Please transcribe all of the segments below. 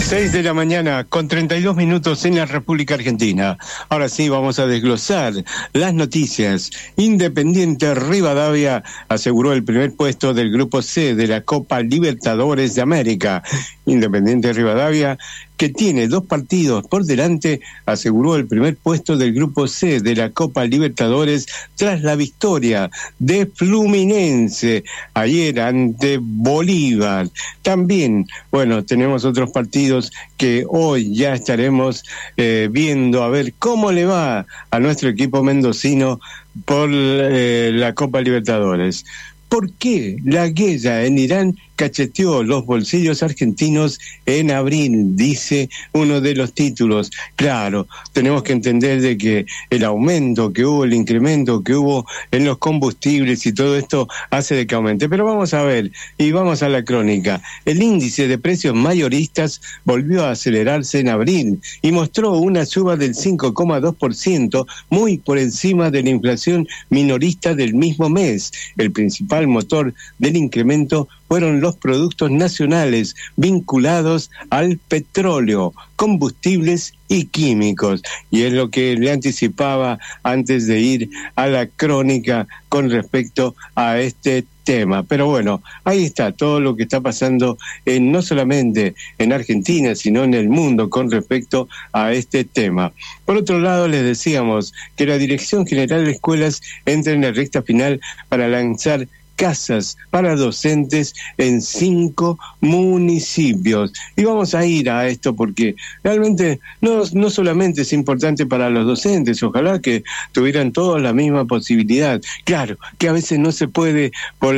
6 de la mañana con 32 minutos en la República Argentina. Ahora sí, vamos a desglosar las noticias. Independiente Rivadavia aseguró el primer puesto del Grupo C de la Copa Libertadores de América. Independiente Rivadavia, que tiene 2 partidos por delante, aseguró el primer puesto del Grupo C de la Copa Libertadores tras la victoria de Fluminense ayer ante Bolívar. También, bueno, tenemos otros partidos que hoy ya estaremos viendo a ver cómo le va a nuestro equipo mendocino por la Copa Libertadores. ¿Por qué la guerra en Irán cacheteó los bolsillos argentinos en abril? Dice uno de los títulos. Claro, tenemos que entender de que el aumento que hubo, el incremento que hubo en los combustibles y todo esto hace de que aumente. Pero vamos a ver, y vamos a la crónica. El índice de precios mayoristas volvió a acelerarse en abril y mostró una suba del 5,2%, muy por encima de la inflación minorista del mismo mes. El principal motor del incremento fueron los productos nacionales vinculados al petróleo, combustibles y químicos. Y es lo que le anticipaba antes de ir a la crónica con respecto a este tema. Pero bueno, ahí está todo lo que está pasando no solamente en Argentina, sino en el mundo con respecto a este tema. Por otro lado, les decíamos que la Dirección General de Escuelas entra en la recta final para lanzar casas para docentes en 5 municipios. Y vamos a ir a esto porque realmente no solamente es importante para los docentes, ojalá que tuvieran todos la misma posibilidad. Claro, que a veces no se puede por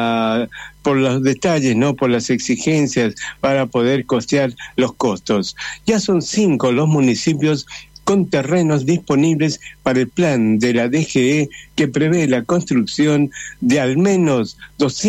los detalles, no por las exigencias para poder costear los costos. Ya son 5 los municipios con terrenos disponibles para el plan de la DGE que prevé la construcción de al menos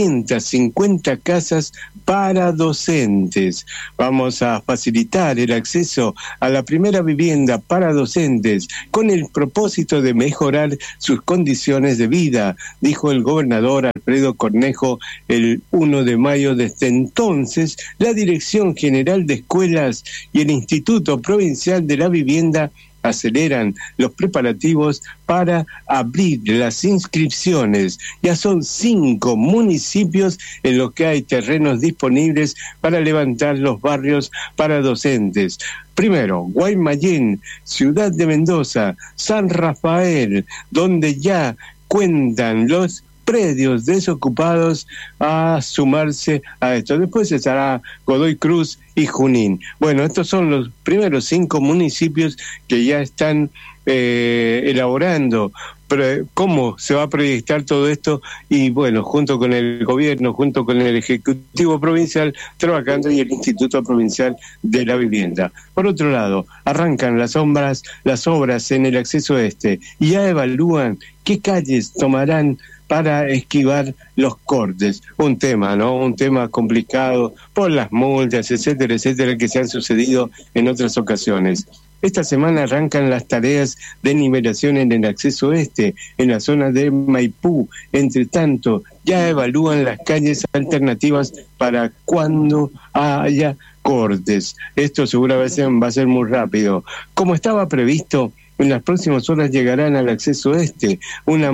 250 casas para docentes. Vamos a facilitar el acceso a la primera vivienda para docentes con el propósito de mejorar sus condiciones de vida, dijo el gobernador Alfredo Cornejo el 1 de mayo. Desde entonces, la Dirección General de Escuelas y el Instituto Provincial de la Vivienda aceleran los preparativos para abrir las inscripciones. Ya son 5 municipios en los que hay terrenos disponibles para levantar los barrios para docentes. Primero, Guaymallén, Ciudad de Mendoza, San Rafael, donde ya cuentan los predios desocupados a sumarse a esto. Después estará Godoy Cruz y Junín. Bueno, estos son los primeros 5 municipios que ya están elaborando cómo se va a proyectar todo esto y bueno, junto con el gobierno, junto con el Ejecutivo Provincial, trabajando y el Instituto Provincial de la Vivienda. Por otro lado, arrancan las obras en el acceso este y ya evalúan qué calles tomarán para esquivar los cortes. Un tema, ¿no? Un tema complicado por las multas, etcétera, etcétera, que se han sucedido en otras ocasiones. Esta semana arrancan las tareas de nivelación en el acceso este, en la zona de Maipú. Entre tanto, ya evalúan las calles alternativas para cuando haya cortes. Esto seguramente va a ser muy rápido. Como estaba previsto, en las próximas horas llegarán al acceso este una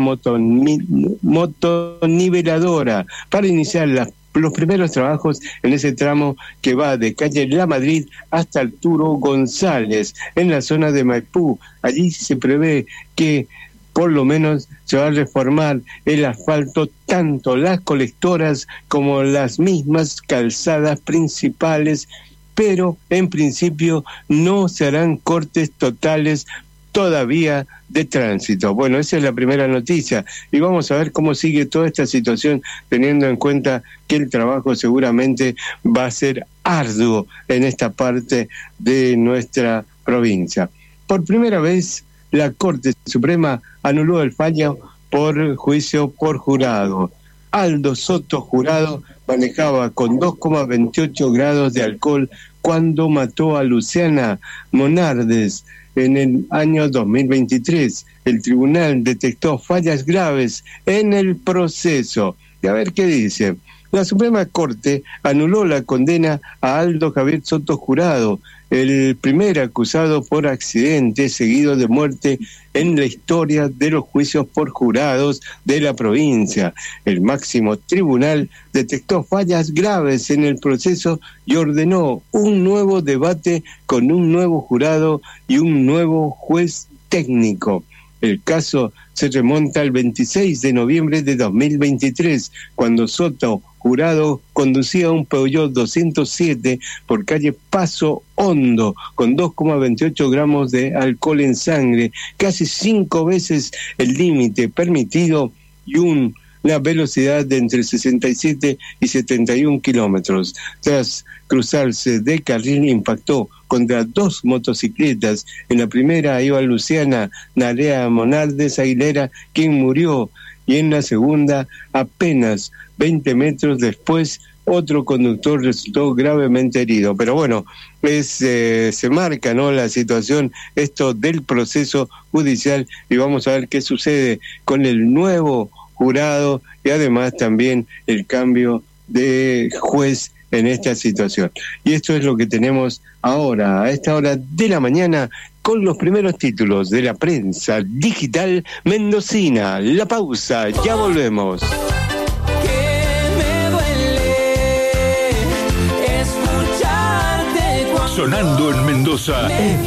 motoniveladora para iniciar los primeros trabajos en ese tramo que va de calle La Madrid hasta Arturo González, en la zona de Maipú. Allí se prevé que por lo menos se va a reformar el asfalto, tanto las colectoras como las mismas calzadas principales, pero en principio no se harán cortes totales todavía de tránsito. Bueno, esa es la primera noticia y vamos a ver cómo sigue toda esta situación, teniendo en cuenta que el trabajo seguramente va a ser arduo en esta parte de nuestra provincia. Por primera vez, la Corte Suprema anuló el fallo por juicio por jurado. Aldo Soto Jurado manejaba con 2,28 grados de alcohol cuando mató a Luciana Monardes en el año 2023. El tribunal detectó fallas graves en el proceso. Y a ver qué dice. La Suprema Corte anuló la condena a Aldo Javier Soto Jurado, el primer acusado por accidente seguido de muerte en la historia de los juicios por jurados de la provincia. El máximo tribunal detectó fallas graves en el proceso y ordenó un nuevo debate con un nuevo jurado y un nuevo juez técnico. El caso se remonta al 26 de noviembre de 2023, cuando Soto Jurado conducía un Peugeot 207 por calle Paso Hondo con 2,28 gramos de alcohol en sangre, casi 5 veces el límite permitido y una velocidad de entre 67 y 71 kilómetros. Tras cruzarse de carril, impactó contra 2 motocicletas. En la primera iba Luciana Narea Monardes Aguilera, quien murió, y en la segunda, apenas 20 metros después, otro conductor resultó gravemente herido. Pero bueno, se marca, ¿no?, la situación, esto del proceso judicial, y vamos a ver qué sucede con el nuevo jurado y además también el cambio de juez en esta situación. Y esto es lo que tenemos ahora, a esta hora de la mañana, con los primeros títulos de la prensa digital mendocina. La pausa, ya volvemos. Sonando en Mendoza.